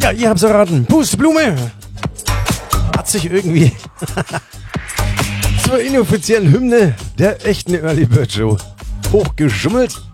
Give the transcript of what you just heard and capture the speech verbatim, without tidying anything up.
Ja, ihr habt's erraten. Pusteblume hat sich irgendwie zur inoffiziellen Hymne der echten Early Bird Show hochgeschummelt.